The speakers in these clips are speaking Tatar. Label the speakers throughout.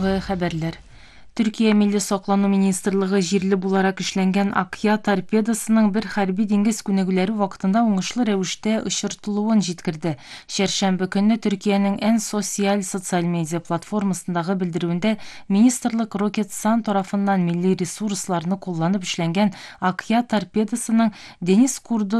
Speaker 1: Соңғы хәбәрләр. Түркия Милли Соклану министрлыгы җирле буларак эшләнгән Акъя торпедосының бер хәрби диңгез күнегүләре вакытында уңышлы рәвештә очыртылуын җиткерде. Шәршәмбе көнне Төркиянең Эн социаль медиа платформасындагы белдерүендә министрлык Rocket Sun тарафыннан милли ресурсларны кулланып эшләнгән Акъя торпедосының Дениз Курду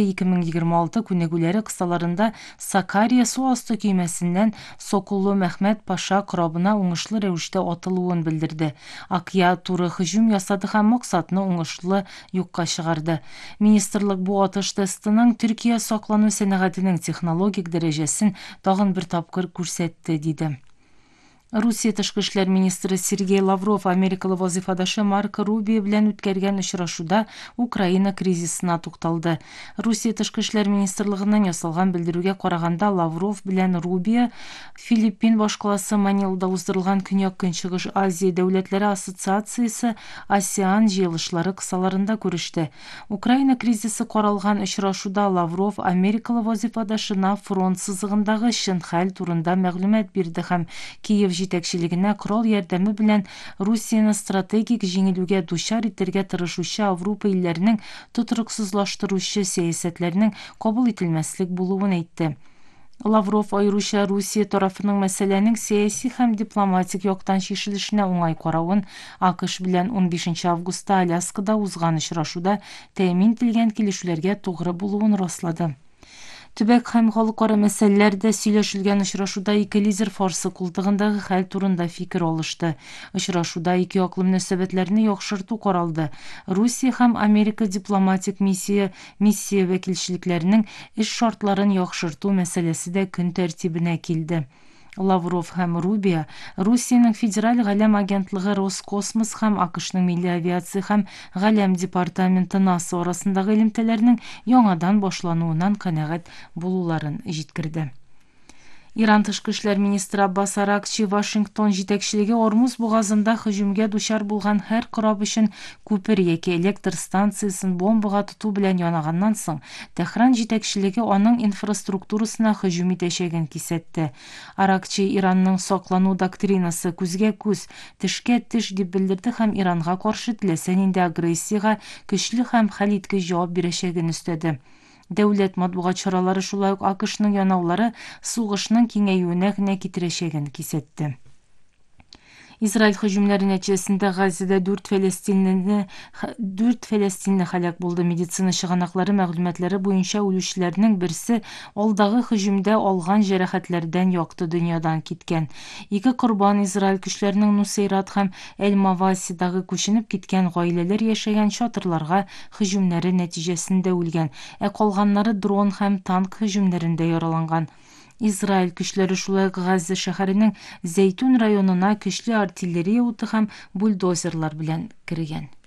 Speaker 1: 2-2026 күнегүләре кысаларында Сакария су асты көймәсеннән Сокуллу Мәхмәт Паша корабына уңышлы рәвештә атылуын белдерде. Акъя туры һөҗүм ясады һәм максатны уңышлы юкка чыгарды. Министрлык бу атыш тестының Төркия саклану сәнәгатенең технологик дәрәҗәсен тагын бер тапкыр күрсәтте, диде. Русия тышкы эшләр министры Сергей Лавров Америкалы вазифадашы Марко Рубио белән үткәргән очрашуда Украина кризисына тукталды. Русия тышкы эшләр министрлыгыннан ясалган белдерүгә караганда, Лавров белән Рубио Филиппин башкаласы Манилада уздырылган Көньяк-Көнчыгыш Азия дәүләтләре ассоциациясе АСЕАН җыелышлары кысаларында күреште. Украина кризисы каралган очрашуда Лавров Америкалы вазифадашына фронт сызыгындагы чын хәл турында мәгълүмат бирде һәм Киев җитәкчелегенә корал ярдәме белән Русияны стратегик җиңелүгә дучар итәргә тырышучы Авропа илләренең тотрыксызлаштыручы сәясәтләренең кабул ителмәслек булуын әйтте. Лавров аеруча Русия тарафының мәсьәләнең сәяси һәм дипломатик яктан чишелешенә уңай каравын, АКШ белән 15 августта Аляскада узган очрашуда тәэмин ителгән килешүләргә тугры булуын раслады. Төбәк һәм халыкара мәсьәләләрдә сөйләшелгән очрашуда ике лидер Фарсы култыгындагы хәл турында фикер алышты. Очрашуда ике яклы мөнәсәбәтләрне яхшырту каралды. Русия һәм Америка дипломатик миссия вәкилчелекләренең эш шартларын яхшырту мәсьәләсе дә көн тәртибенә килде. Лавров һәм Рубио Русиянең федераль галәм агентлыгы Роскосмос һәм АКШның милли авиация һәм галәм департаменты НАСА арасындагы элемтәләрнең яңадан башлануыннан канәгать булуларын җиткерде. Иран тышкы эшләр министры Аббас Аракчи Вашингтон җитәкчелеге Ормуз бугазында һөҗүмгә дучар булган һәр кораб өчен күпер яки электр станциясын бомбага тоту белән янаганнан соң, Тәһран җитәкчелеге аның инфраструктурасына һөҗүм итәчәген кисәтте. Аракчи Иранның саклану доктринасы күзгә күз, тешкә теш дип белдерде һәм Иранга каршы теләсә нинди агрессиягә көчле һәм хәлиткеч җавап бирәчәген өстәде. Дәүләт матбугат чаралары шулай ук АКШның янаулары сугышның киңәюенә генә китерәчәген кисәтте. Израиль һөҗүмнәре нәтиҗәсендә Газада 4 фәлестинле һәлак булды. Медицина чыганаклары мәгълүматлары буенча үлүчеләрнең берсе алдагы һөҗүмдә алган җәрәхәтләрдән якты дөньядан киткән. Ике корбан Израиль көчләренең Нусейрат һәм Эль-Мавасидагы күченеп киткән гаиләләр яшәгән чатырларга һөҗүмнәре нәтиҗәсендә үлгән, дрон һәм танк һөҗүмнәрендә яраланган. Израиль көчләре шулай ук Газа шәһәренең Зәйтүн районына көчле артиллерия уты һәм бульдозерлар белән кергән.